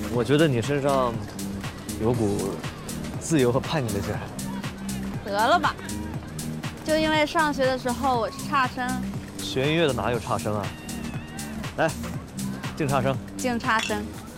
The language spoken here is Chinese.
我觉得你身上有股自由和叛逆的劲儿。 得了吧，就因为上学的时候我是差生。 学音乐的哪有差生啊？来，敬差生。 敬差生。